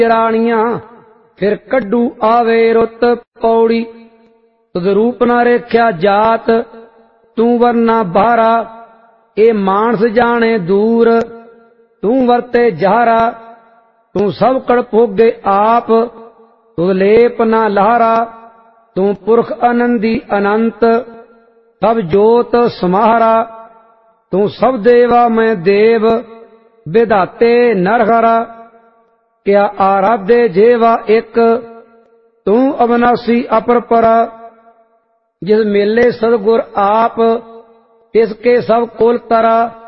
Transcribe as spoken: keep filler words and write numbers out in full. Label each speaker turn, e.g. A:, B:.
A: राणियां फिर कड्डू आवे रुत पौड़ी। तुद रूप ना रेख्या जात तू वरना बारा, ए मानस जाने दूर तू वरते जहारा। तू सब कड़ भोगे आप तुद लेप ना लहारा। तू पुरख आनंदी अनंत सब जोत समाहरा। तू सब देवा में देव विधाते नरहरा। क्या आराधे जेवा एक तू अविनाशी अपरपरा। जिस मेले सदगुर आप तिसके सब कोल तरा।